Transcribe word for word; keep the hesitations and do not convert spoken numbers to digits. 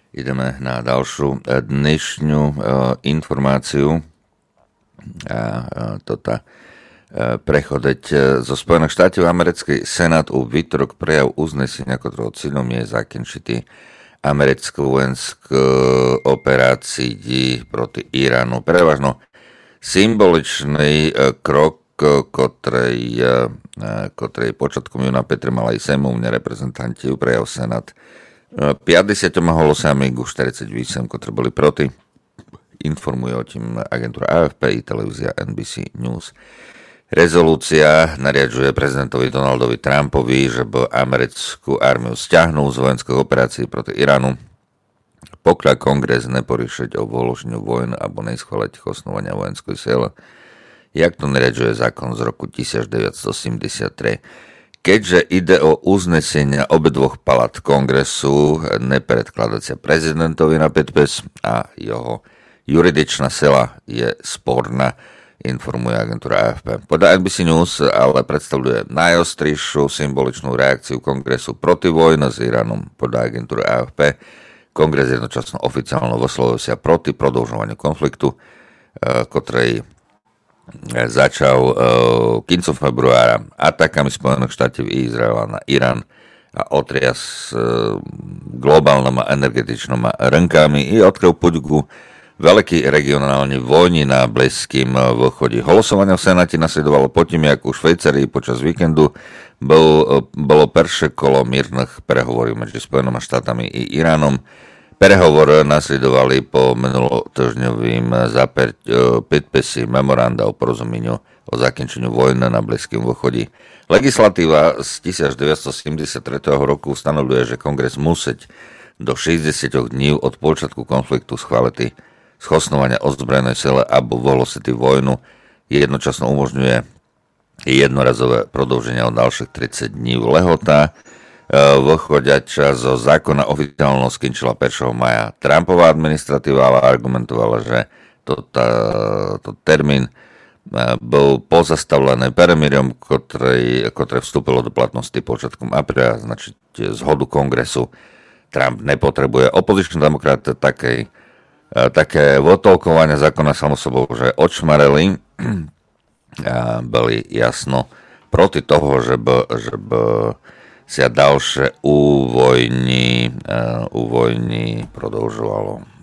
Ideme na ďalšiu dnešnú uh, informáciu. A uh, tota uh, prechodeť uh, zo Spojených štátov americký senát u výtorok prejav uznesenia, ktorého cieľom je zakončiť americkú vojenskú operácii proti Iránu. Prevažno symboličný uh, krok, uh, ktorej, uh, ktorej počiatkom júna Petr mal aj semovne reprezentanti prejav senát päťdesiat hlasami ku štyridsaťosem, ktoré boli proti. Informuje o tým agentúra á ef pé i televízia en bí sí News. Rezolúcia nariaduje prezidentovi Donaldovi Trumpovi, že by americkú armiu stiahnu z vojenských operácií proti Iránu, pokiaľ kongres neporišiť o vyhlášeniu vojny alebo neschváliť osnovania vojenskej sily, jak to nariaduje zákon z roku devätnásťstoosemdesiattri. Keďže ide o uznesenia obidvoch palát kongresu, nepredkladacia prezidentovi na podpis a jeho juridičná sila je sporná, informuje agentúra á ef pé. Podľa en bí sí News ale predstavuje najostrejšiu symboličnú reakciu kongresu proti vojne s Iránom. Podľa agentúry á ef pé kongres jednočasno oficiálne vyslovil sa proti prodĺžovaniu konfliktu, ktorej začal uh, koncom februára atakami Spojených štátov i Izraela na Irán a otrias uh, globálnymi energetičnými rnkami i odkryl púť ku veľký regionálnej vojni na Blízkym východe. Hlasovanie v Senáte nasledovalo potom, ako v Švajcarii počas víkendu bol, bolo prvé kolo miernych prehovorov medzi Spojenými štátami i Iránom. Prehovory nasledovali po minulotýždňovým podpisi memoranda o porozumeniu o zakončeniu vojny na Blízkym východe. Legislatíva z devätnásťstosedemdesiattri roku stanovuje, že kongres musí do šesťdesiat dní od počiatku konfliktu schváliť schosnovania ozbrojenej sile alebo vyhlásiť vojnu. Jednočasno umožňuje jednorazové prodĺženie o ďalších tridsať dní lehota. Vychodiača zo zákona oficiálne skončila prvého mája. Trumpová administratíva ale argumentovala, že to, tá, to termín bol pozastavlený peremíriom, ktoré, ktoré vstúpilo do platnosti počiatkom apríla, znači zhodu kongresu. Trump nepotrebuje. Opozičný demokrat také, také votolkovania zákona samo sobou, že odšmareli a boli jasno proti toho, že by, že by sa ďalšie u vojny, uh, u vojny prodĺžovalo.